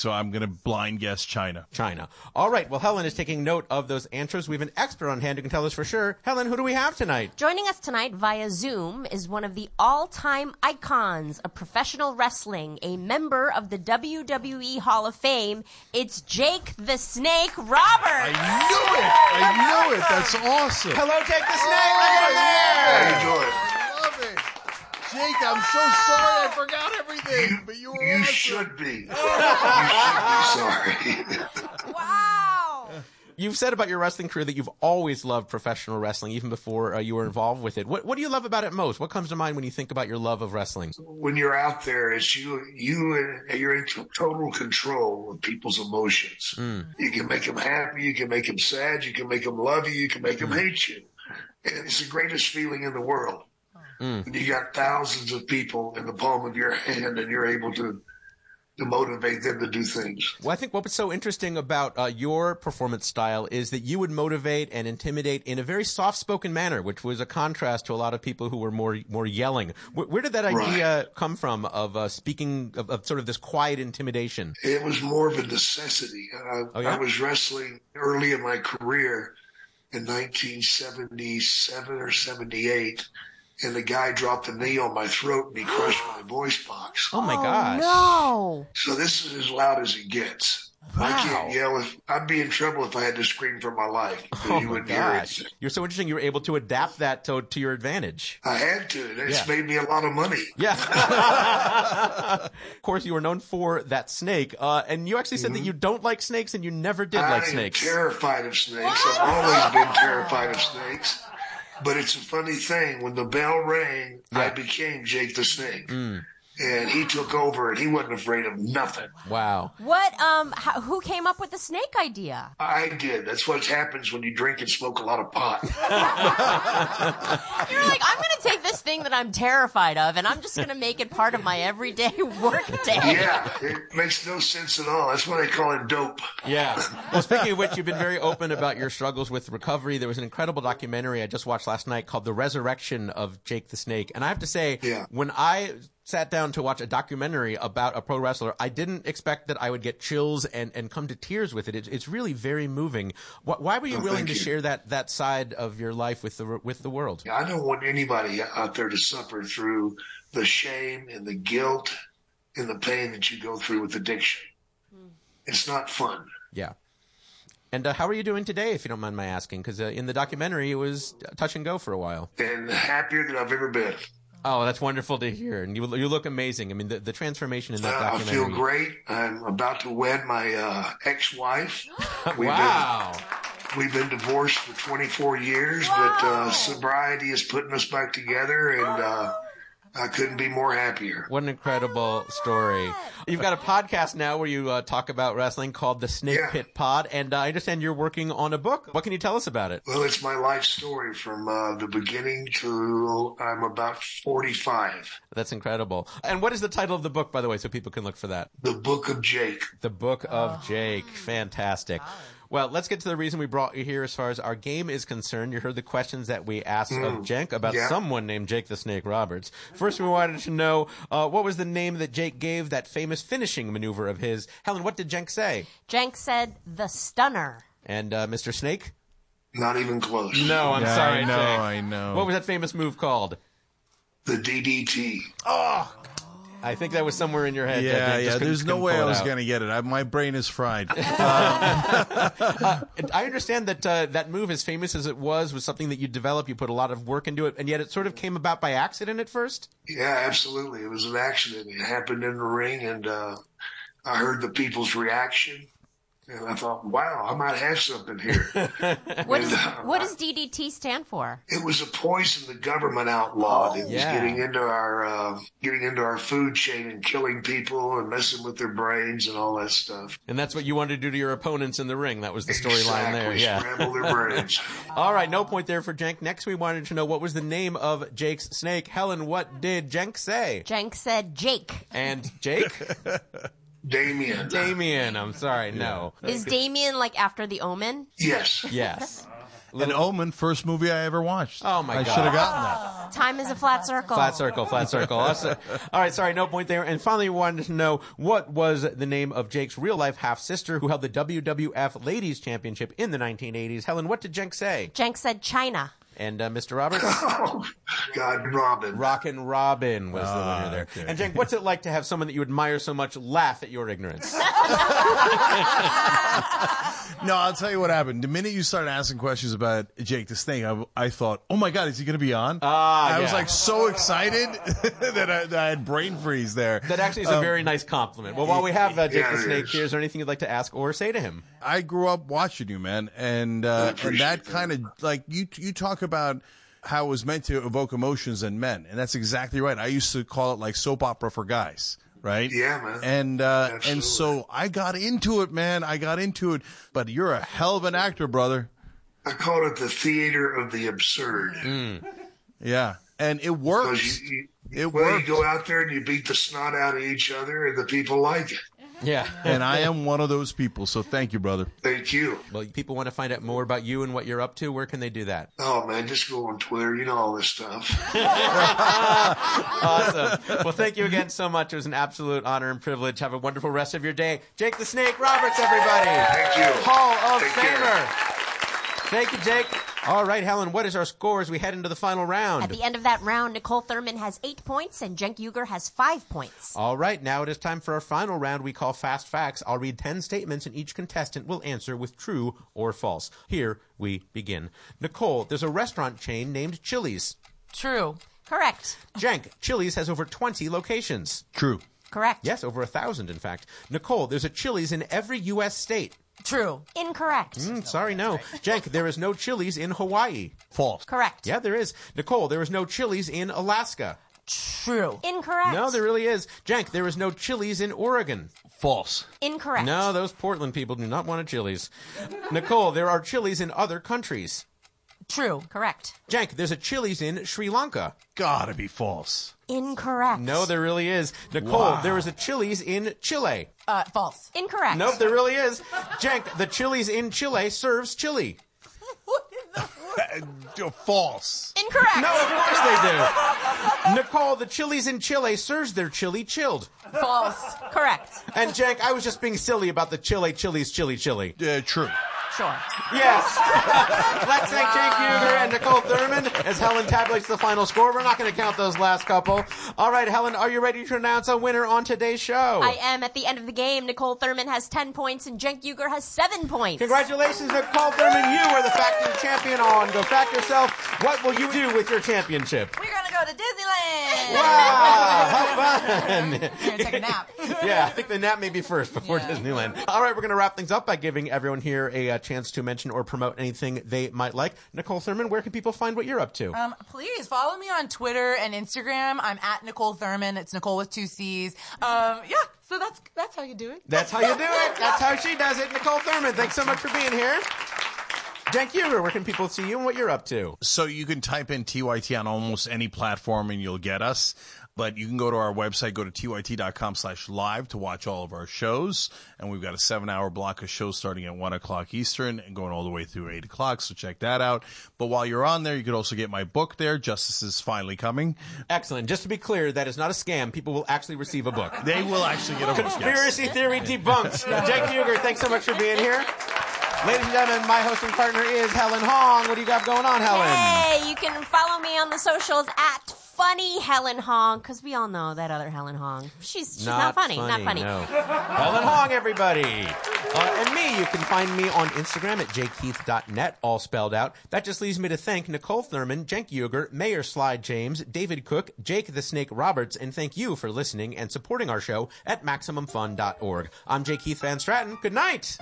So I'm going to blind guess China. China. All right. Well, Helen is taking note of those answers. We have an expert on hand who can tell us for sure. Helen, who do we have tonight? Joining us tonight via Zoom is one of the all-time icons of professional wrestling, a member of the WWE Hall of Fame. It's Jake the Snake Roberts. I knew it. That's awesome. Hello, Jake the Snake. Look at him there. How you doing? I love it. Jake, I'm so sorry I forgot everything, but you were You awesome. should be. You should be sorry. Wow. You've said about your wrestling career that you've always loved professional wrestling, even before you were involved with it. What do you love about it most? What comes to mind when you think about your love of wrestling? When you're out there, it's you're in total control of people's emotions. You can make them happy, you can make them sad, you can make them love you, you can make them hate you. And it's the greatest feeling in the world. When you got thousands of people in the palm of your hand and you're able to motivate them to do things. Well, I think what was so interesting about your performance style is that you would motivate and intimidate in a very soft-spoken manner, which was a contrast to a lot of people who were more yelling. Where did that idea come from of speaking of sort of this quiet intimidation? It was more of a necessity. I was wrestling early in my career in 1977 or 78. And the guy dropped a knee on my throat and he crushed my voice box. Oh, my gosh. No. So this is as loud as it gets. Wow. I can't yell. I'd be in trouble if I had to scream for my life. Oh, You my wouldn't hear gosh. it. You're so interesting. You were able to adapt that to your advantage. I had to. It's made me a lot of money. Yeah. Of course, you were known for that snake. And you actually said that you don't like snakes and you never did like snakes. I'm terrified of snakes. I've always been terrified of snakes. But it's a funny thing. When the bell rang, I became Jake the Snake. And he took over, and he wasn't afraid of nothing. Wow. What? Who came up with the snake idea? I did. That's what happens when you drink and smoke a lot of pot. You're like, I'm going to take this thing that I'm terrified of, and I'm just going to make it part of my everyday work day. Yeah, it makes no sense at all. That's why they call it dope. Yeah. Well, speaking of which, you've been very open about your struggles with recovery. There was an incredible documentary I just watched last night called The Resurrection of Jake the Snake. And I have to say, when I sat down to watch a documentary about a pro wrestler, I didn't expect that I would get chills and come to tears with it. It's really very moving. Why were you willing to share that side of your life with the world? I don't want anybody out there to suffer through the shame and the guilt and the pain that you go through with addiction. It's not fun. Yeah. And how are you doing today, if you don't mind my asking? Because in the documentary, it was touch and go for a while. And happier than I've ever been. Oh, that's wonderful to hear. And you look amazing. I mean, the transformation in that documentary. I feel great. I'm about to wed my ex-wife. Wow. We've been divorced for 24 years, but sobriety is putting us back together, and I couldn't be more happier. What an incredible story. You've got a podcast now where you talk about wrestling called the Snake Pit Pod, and I understand you're working on a book. What can you tell us about it? Well, it's my life story from the beginning to I'm about 45. That's incredible. And what is the title of the book, by the way, so people can look for that? The Book of Jake. The Book of Jake. Fantastic. Well, let's get to the reason we brought you here as far as our game is concerned. You heard the questions that we asked of Jake about someone named Jake the Snake Roberts. First, we wanted to know what was the name that Jake gave that famous finishing maneuver of his. Helen, what did Jake say? Jake said the Stunner. And Mr. Snake? Not even close. No, I'm sorry, Jake. I know. What was that famous move called? The DDT. Oh, I think that was somewhere in your head. Yeah. There's no way I was going to get it. My brain is fried. I understand that that move, as famous as it was something that you developed. You put a lot of work into it, and yet it sort of came about by accident at first? Yeah, absolutely. It was an accident. It happened in the ring, and I heard the people's reaction. And I thought, wow, I might have something here. What does DDT stand for? It was a poison the government outlawed. It was getting into our food chain and killing people and messing with their brains and all that stuff. And that's what you wanted to do to your opponents in the ring. That was the storyline there. Yeah. Scramble their brains. All right, no point there for Jenk. Next, we wanted to know what was the name of Jake's snake. Helen, what did Jenk say? Jenk said Jake. And Jake? Damien. I'm sorry, no. Is Damien like after the Omen? Yes. Yes. An Omen, first movie I ever watched. Oh, my God. I should have gotten that. Time is a flat circle. Flat circle. All right, sorry, no point there. And finally, we wanted to know what was the name of Jake's real-life half-sister who held the WWF Ladies Championship in the 1980s. Helen, what did Jenk say? Jenk said China. And Mr. Roberts? Oh, God, Robin. Rockin' Robin was the winner there. Okay. And Jenk, what's it like to have someone that you admire so much laugh at your ignorance? No, I'll tell you what happened. The minute you started asking questions about Jake the Snake, I thought, oh my God, is he going to be on? I was like so excited that I had brain freeze there. That actually is a very nice compliment. Well, while we have Jake the Snake here, is there anything you'd like to ask or say to him? I grew up watching you, man, and that kind of like you talk about how it was meant to evoke emotions in men, and that's exactly right. I used to call it like soap opera for guys. Right? Yeah, man. And so I got into it, man. But you're a hell of an actor, brother. I call it the theater of the absurd. Yeah. And it works. You go out there and you beat the snot out of each other, and the people like it. Yeah. And I am one of those people, so thank you, brother. Thank you. Well, people want to find out more about you and what you're up to. Where can they do that? Oh, man, just go on Twitter. You know all this stuff. Awesome. Well, thank you again so much. It was an absolute honor and privilege. Have a wonderful rest of your day. Jake the Snake Roberts, everybody. Thank you. Hall of Take Famer. care. Thank you, Jake. All right, Helen, what is our score as we head into the final round? At the end of that round, Nicole Thurman has 8 points and Cenk Uygur has 5 points. All right, now it is time for our final round we call Fast Facts. I'll read 10 statements and each contestant will answer with true or false. Here we begin. Nicole, there's a restaurant chain named Chili's. True. Correct. Cenk, Chili's has over 20 locations. True. Correct. Yes, over 1,000, in fact. Nicole, there's a Chili's in every U.S. state. True. Incorrect. Sorry, no. Cenk, there is no Chili's in Hawaii. False. Correct. Yeah, there is. Nicole, there is no Chili's in Alaska. True. Incorrect. No, there really is. Cenk, there is no Chili's in Oregon. False. Incorrect. No, those Portland people do not want a Chili's. Nicole, there are Chili's in other countries. True. Correct. Cenk, there's a Chili's in Sri Lanka. Gotta be false. Incorrect. No, there really is. Nicole, there is a Chili's in Chile. False. Incorrect. Nope, there really is. Cenk, the Chili's in Chile serves chili. False. Incorrect. No, of course they do. Nicole, the Chili's in Chile serves their chili chilled. False. Correct. And Cenk, I was just being silly about the Chili's chili. True. Sure. Yes. Let's thank Cenk Uygur and Nicole Thurman as Helen tabulates the final score. We're not going to count those last couple. All right, Helen, are you ready to announce a winner on today's show? I am. At the end of the game, Nicole Thurman has 10 points and Cenk Uygur has 7 points. Congratulations, Nicole Thurman. You are the Factor champion on Go Fact Yourself. What will you do with your championship? We're going to go to Disneyland. Wow, how fun. We're going to take a nap. Yeah, I think the nap may be first before Disneyland. All right, we're going to wrap things up by giving everyone here a chance to mention or promote anything they might like. Nicole Thurman, where can people find what you're up to? Please follow me on Twitter and Instagram. I'm at Nicole Thurman. It's Nicole with 2 C's. So that's how you do it. That's how you do it. That's how she does it. Nicole Thurman, thanks so much for being here. Cenk Uygur, where can people see you and what you're up to? So you can type in TYT on almost any platform and you'll get us. But you can go to our website, go to tyt.com/live to watch all of our shows. And we've got a 7-hour block of shows starting at 1 o'clock Eastern and going all the way through 8 o'clock. So check that out. But while you're on there, you could also get my book there. Justice is Finally Coming. Excellent. Just to be clear, that is not a scam. People will actually receive a book. They will actually get a book. Conspiracy theory debunked. Cenk Uygur, thanks so much for being here. Ladies and gentlemen, my hosting partner is Helen Hong. What do you got going on, Helen? Hey, you can follow me on the socials at Funny Helen Hong, because we all know that other Helen Hong. She's not funny. Not funny. No. Helen Hong, everybody. And me, you can find me on Instagram at jkeith.net, all spelled out. That just leaves me to thank Nicole Thurman, Cenk Uygur, Mayor Slide James, David Cook, Jake the Snake Roberts, and thank you for listening and supporting our show at MaximumFun.org. I'm J. Keith Van Stratten. Good night.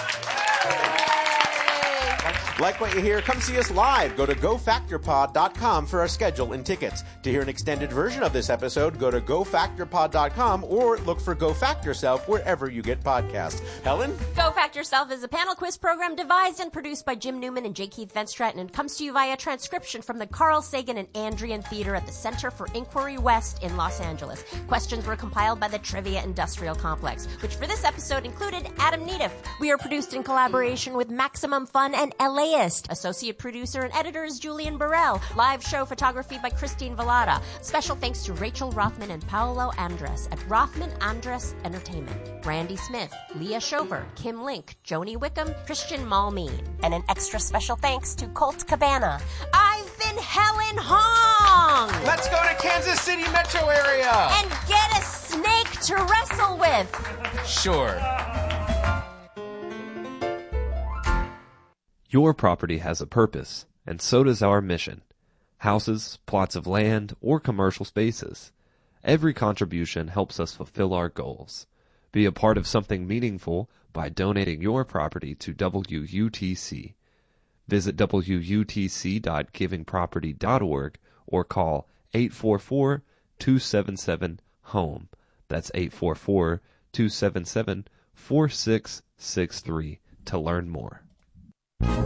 Like what you hear? Come see us live. Go to GoFactorPod.com for our schedule and tickets. To hear an extended version of this episode, go to GoFactorPod.com or look for Go Fact Yourself wherever you get podcasts. Helen? Go Fact Yourself is a panel quiz program devised and produced by Jim Newman and J. Keith Van Stratten and comes to you via transcription from the Carl Sagan and Andrian Theater at the Center for Inquiry West in Los Angeles. Questions were compiled by the Trivia Industrial Complex, which for this episode included Adam Nedeff. We are produced in collaboration with Maximum Fun and LAist. Associate producer and editor is Julian Burrell. Live show photography by Christine Velada. Special thanks to Rachel Rothman and Paolo Andres at Rothman Andres Entertainment. Randy Smith, Leah Shover, Kim Link, Joni Wickham, Christian Malmeen. And an extra special thanks to Colt Cabana. I've been Helen Hong! Let's go to Kansas City metro area! And get a snake to wrestle with! Sure. Your property has a purpose, and so does our mission. Houses, plots of land, or commercial spaces. Every contribution helps us fulfill our goals. Be a part of something meaningful by donating your property to WUTC. Visit WUTC.givingproperty.org or call 844-277-HOME. That's 844-277-4663 to learn more.